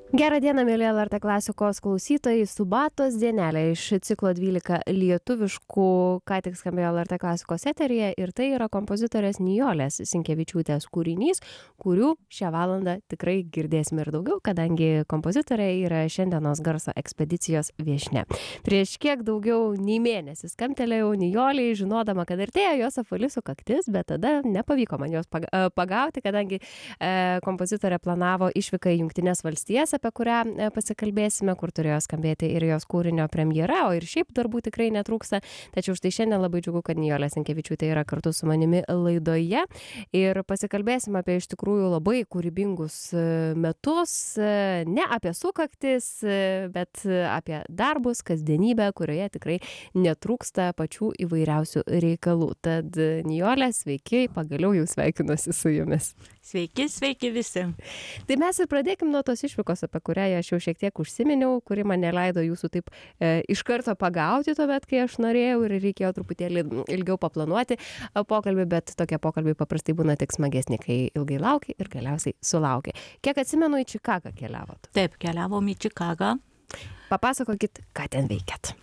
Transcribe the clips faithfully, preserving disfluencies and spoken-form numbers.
Gerą dieną, mėly L R T klasikos klausytojai, Subatos dienelė iš ciklo dvylika lietuviškų, ką tik skambėjo L R T klasikos eteryje, ir tai yra kompozitorės Nijolės Sinkevičiūtės kūrinys, kurių šią valandą tikrai girdėsime ir daugiau, kadangi kompozitorė yra šiandienos garso ekspedicijos viešnia. Prieš kiek daugiau nei mėnesį skambtelėjau Nijolei, žinodama, kad artėja jos apvali sukaktis, bet tada nepavyko man jos pagauti, kadangi e, kompozitorė planavo išvyką į Jungtines Valstijas, apie kurią pasikalbėsime, kur turėjo skambėti ir jos kūrinio premjera, o ir šiaip darbų tikrai netrūksta. Tačiau štai šiandien labai džiugu, kad Nijolė Sinkevičiūtė yra kartu su manimi laidoje ir pasikalbėsime apie iš tikrųjų labai kūrybingus metus, ne apie sukaktis, bet apie darbus, kasdienybę, kurioje tikrai netrūksta pačių įvairiausių reikalų. Tad Nijolė, sveiki, pagaliau jau sveikinuosi su jumis. Sveiki, sveiki visi. Tai mes ir pradėkim nuo tos išvykos, apie kurią aš jau šiek tiek užsiminiau, kuri mane leido jūsų taip e, iš karto pagauti tuomet, kai aš norėjau ir reikėjo truputėlį ilgiau paplanuoti pokalbį, bet tokie pokalbiai paprastai būna tik smagesni, kai ilgai lauki ir galiausiai sulauki. Kiek atsimenu, į Čikagą keliavot? Taip, keliavom į Čikagą. Papasakokit, ką ten veikėt.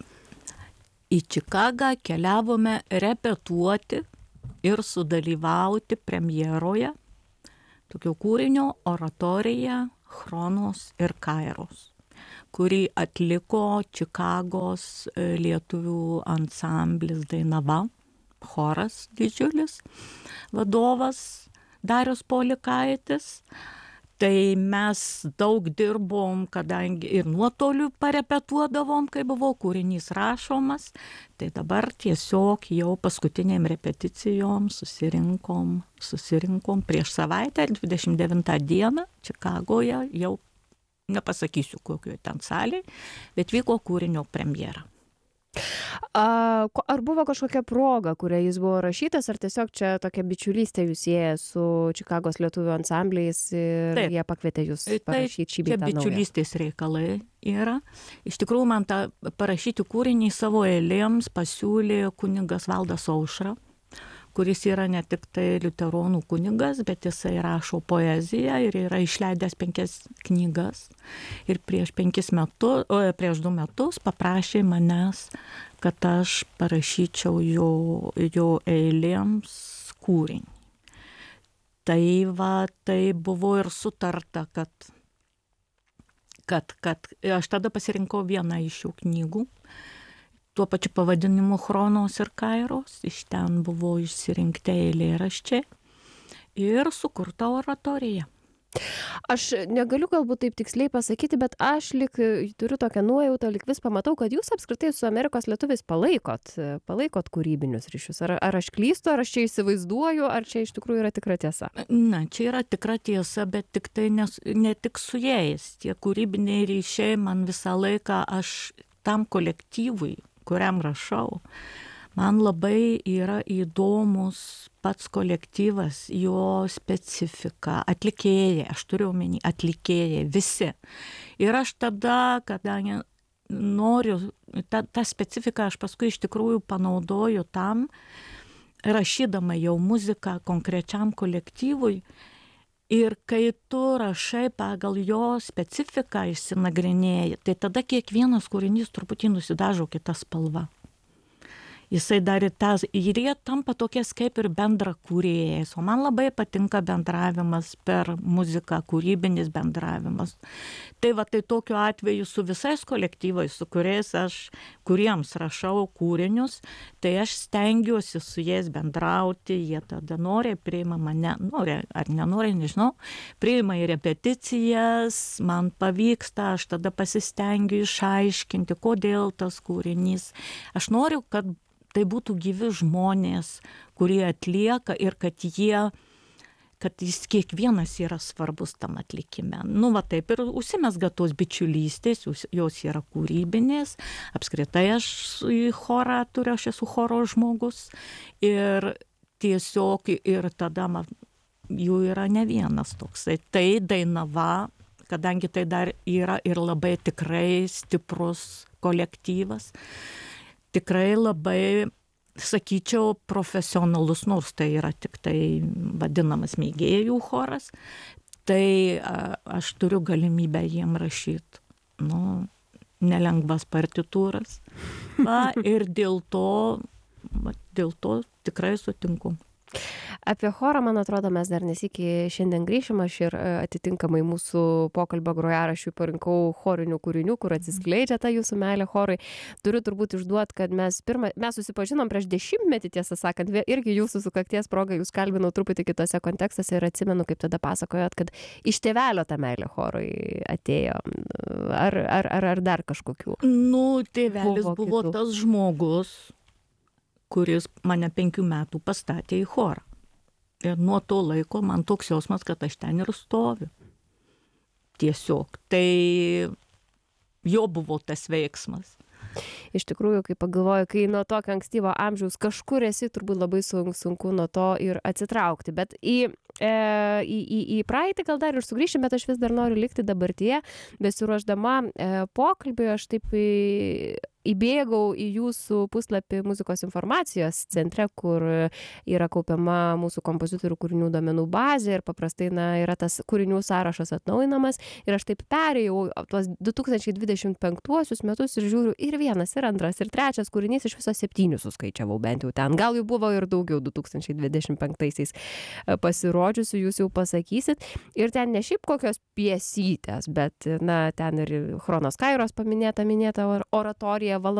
Į Čikagą keliavome repetuoti ir sudalyvauti premjeroje tokio kūrinio oratorija Chronos ir Kairos, kurį atliko Čikagos lietuvių ansamblis Dainava, choras didžiulis, vadovas Darius Polikaitis. Tai mes daug dirbom, kadangi ir nuotoliu parepetuodavom, kai buvo kūrinys rašomas. Tai dabar tiesiog jau paskutiniam repeticijom susirinkom, susirinkom prieš savaitę, dvidešimt devintą dieną Čikagoje, jau nepasakysiu kokio ten salėje, bet vyko kūrinio premjera. A, ar buvo kažkokia proga, kuria jis buvo rašytas, ar tiesiog čia tokia bičiulystė jūs sieja su Čikagos lietuvių ansambliais ir taip, jie pakvietė jūs parašyti šį bei tą naują? Čia bičiulystės reikalai yra. Iš tikrųjų, man tą parašyti kūrinį savo eilėms pasiūlė kunigas Valdas Aušra, kuris yra ne tik tai liuteronų kunigas, bet jisai rašo poeziją ir yra išleidęs penkias knygas. Ir prieš penkis metus, o prieš du metus paprašė manęs, kad aš parašyčiau jo, jo eilėms kūrinį. Tai va, tai buvo ir sutarta, kad, kad, kad aš tada pasirinkau vieną iš šių knygų, tuo pačiu pavadinimu Chronos ir Kairos, iš ten buvo išsirinkti eilėraščiai ir sukurta oratorija. Aš negaliu galbūt taip tiksliai pasakyti, bet aš lik turiu tokią nuojautą, lik vis pamatau, kad jūs apskritai su Amerikos lietuviais palaikot, palaikot kūrybinius ryšius. Ar, ar aš klystu, ar aš čia įsivaizduoju, ar čia iš tikrųjų yra tikra tiesa? Na, čia yra tikra tiesa, bet tik tai ne, ne tik su jais. Tie kūrybiniai ryšiai man visą laiką, aš tam kolektyvui, kuriam rašau, man labai yra įdomus pats kolektyvas, jo specifika, atlikėjai, aš turiu omeny atlikėjai, visi. Ir aš tada, kadangi noriu, tą, tą specifiką aš paskui iš tikrųjų panaudoju tam, rašydama jau muziką konkrečiam kolektyvui. Ir kai tu rašai pagal jo specifiką išsinagrinėjai, tai tada kiekvienas kūrinys truputį nusidažo kitą spalvą. Jisai dar ir tas, ir jie tampa tokias kaip ir bendra kūrėjas, o man labai patinka bendravimas per muziką, kūrybinis bendravimas. Tai va, tai tokiu atveju su visais kolektyvais, su kuriais aš, kuriems rašau kūrinius, tai aš stengiuosi su jais bendrauti, jie tada nori, priima mane, nori ar nenori, nežinau, priima į repeticijas, man pavyksta, aš tada pasistengiu išaiškinti, kodėl tas kūrinys. Aš noriu, kad tai būtų gyvi žmonės, kurie atlieka ir kad jie, kad jis kiekvienas yra svarbus tam atlikime. Nu, va taip ir užsimesga tos bičiulystės, jos yra kūrybinės. Apskritai aš į chorą turiu, aš esu choro žmogus. Ir tiesiog, ir tada man, jų yra ne vienas toksai. Tai Dainava, kadangi tai dar yra ir labai tikrai stiprus kolektyvas. Tikrai labai, sakyčiau, profesionalus, nors tai yra tik tai vadinamas mėgėjų choras. tai a, aš turiu galimybę jiem rašyti, nu, nelengvas partitūras. Va, ir dėl to, va, dėl to tikrai sutinku. Apie chorą, man atrodo, mes dar nesikį šiandien grįšim, aš ir atitinkamai mūsų pokalbio grojaraščiui parinkau chorinių kūrinių, kur atsiskleidžia ta jūsų meilė chorai. Turiu turbūt išduoti, kad mes pirmą, mes susipažinom prieš dešimtmetį, tiesą sakant, irgi jūsų sukakties proga, jūs kalbinau truputį kitose kontekstuose ir atsimenu, kaip tada pasakojot, kad iš tėvelio ta meilė chorui atėjo. Ar, ar, ar, ar dar kažkokių? Nu, tėvelis buvo, buvo kitų. tas žmogus, kuris mane penkių metų pastatė į chorą. Ir nuo to laiko man toks jausmas, kad aš ten ir stoviu. Tiesiog. Tai jo buvo tas veiksmas. Iš tikrųjų, kai pagalvoju, kai nuo tokio ankstyvo amžiaus kažkur esi, turbūt labai sunku, sunku nuo to ir atsitraukti. Bet į, e, į, į, į praeitį gal dar ir sugrįšim, bet aš vis dar noriu likti dabartyje. Besiruošdama e, pokalbį, aš taip į, įbėgau į jūsų puslapį muzikos informacijos centre, kur yra kaupiama mūsų kompozitorių kūrinių duomenų bazė ir paprastai na, yra tas kūrinių sąrašas atnaujinamas. Ir aš taip perėjau tuos du tūkstančiai dvidešimt penktuosius metus ir žiūriu ir vienas, ir antras, ir trečias kūrinys, iš viso septynių suskaičiavau bent jau ten. Gal jų buvo ir daugiau du tūkstančiai dvidešimt penktaisiais pasirodžiusių, jūs jau pasakysit. Ir ten ne šiaip kokios piesytės, bet na, ten ir Chronos Kairos paminėta, minėta oratorija,